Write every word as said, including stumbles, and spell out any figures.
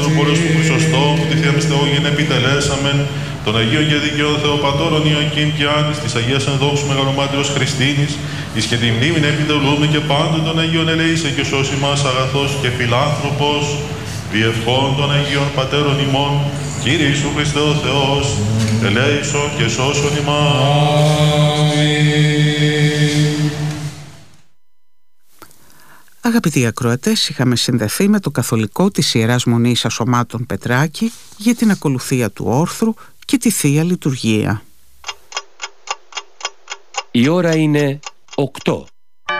Θεοπόρος του Χρυσοστόμου, τη Θεία Μυστεόγενε επιτελέσαμεν, των Αγίων και Δικαίων Θεοπατώρων Ιωακήμ και Άννης, της Αγίας Ενδόξου Μεγαλομάρτυρος Χριστίνης, εις και τη μνήμην επιτελούμε και πάντων των Αγίων ελεήσε και σώσει μας αγαθός και φιλάνθρωπος, διευχών των Αγίων Πατέρων ημών, Κύριε Ιησού Χριστέ ο Θεός, ελέησον και σώσον ημάς. Αγαπητοί ακροατές, είχαμε συνδεθεί με το καθολικό της Ιεράς Μονής Ασωμάτων Πετράκη για την ακολουθία του όρθρου και τη Θεία Λειτουργία. Η ώρα είναι οκτώ.